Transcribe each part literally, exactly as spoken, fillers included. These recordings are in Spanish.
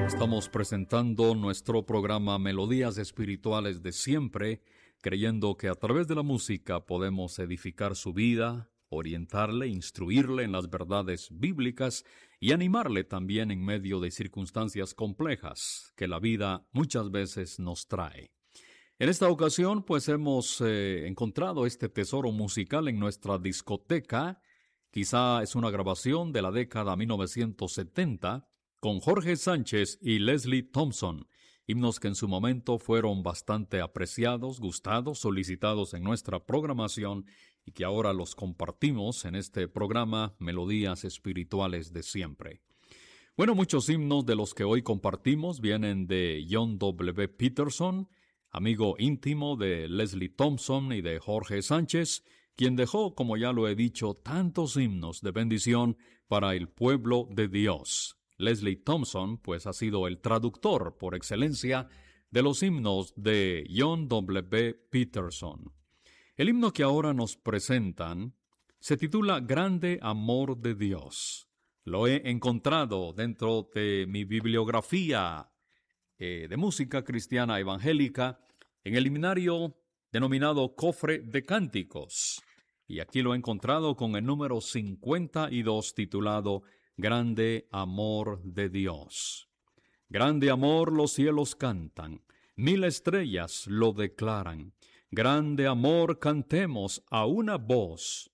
Estamos presentando nuestro programa Melodías Espirituales de Siempre, creyendo que a través de la música podemos edificar su vida, orientarle, instruirle en las verdades bíblicas y animarle también en medio de circunstancias complejas que la vida muchas veces nos trae. En esta ocasión, pues hemos eh, encontrado este tesoro musical en nuestra discoteca. Quizá es una grabación de la década mil novecientos setenta, con Jorge Sánchez y Leslie Thompson, himnos que en su momento fueron bastante apreciados, gustados, solicitados en nuestra programación y que ahora los compartimos en este programa Melodías Espirituales de Siempre. Bueno, muchos himnos de los que hoy compartimos vienen de John W. Peterson, amigo íntimo de Leslie Thompson y de Jorge Sánchez, quien dejó, como ya lo he dicho, tantos himnos de bendición para el pueblo de Dios. Leslie Thompson, pues, ha sido el traductor por excelencia de los himnos de John W. Peterson. El himno que ahora nos presentan se titula Grande Amor de Dios. Lo he encontrado dentro de mi bibliografía eh, de música cristiana evangélica en el himnario denominado Cofre de Cánticos. Y aquí lo he encontrado con el número cincuenta y dos titulado Grande Amor de Dios. Grande amor los cielos cantan, mil estrellas lo declaran. Grande amor cantemos a una voz.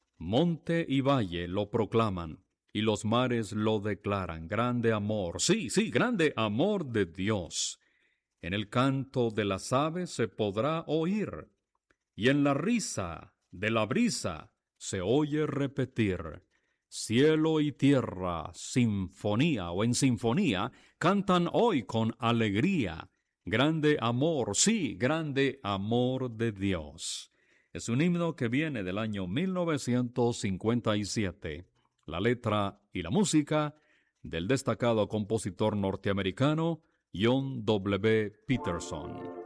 Monte y valle lo proclaman, y los mares lo declaran. Grande amor, sí, sí, grande amor de Dios. En el canto de las aves se podrá oír, y en la risa de la brisa se oye repetir. Cielo y tierra, sinfonía o en sinfonía, cantan hoy con alegría. Grande amor, sí, grande amor de Dios. Es un himno que viene del año mil novecientos cincuenta y siete. La letra y la música del destacado compositor norteamericano John W. Peterson.